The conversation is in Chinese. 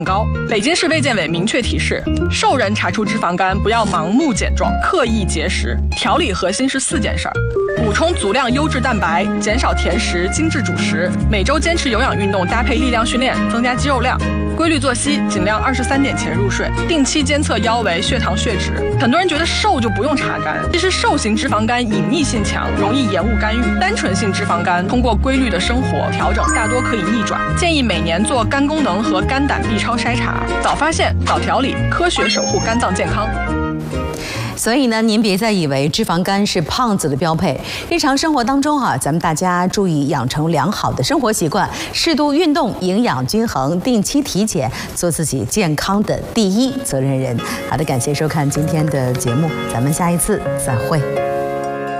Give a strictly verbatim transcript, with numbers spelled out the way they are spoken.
高。北京市卫健委明确提示，瘦人查出脂肪肝，不要盲目减重、刻意节食，调理核心是四件事儿：补充足量优质蛋白，减少甜食、精致主食，每周坚持有氧运动搭配力量训练，增加肌肉量。规律作息，尽量二十三点前入睡，定期监测腰围、血糖、血脂。很多人觉得瘦就不用查肝，其实瘦型脂肪肝隐匿性强，容易延误干预。单纯性脂肪肝通过规律的生活调整，大多可以逆转。建议每年做肝功能和肝胆 B 超筛查，早发现、早调理，科学守护肝脏健康。 所以呢，您别再以为脂肪肝是胖子的标配。日常生活当中啊，咱们大家注意养成良好的生活习惯，适度运动，营养均衡，定期体检，做自己健康的第一责任人。好的，感谢收看今天的节目，咱们下一次再会。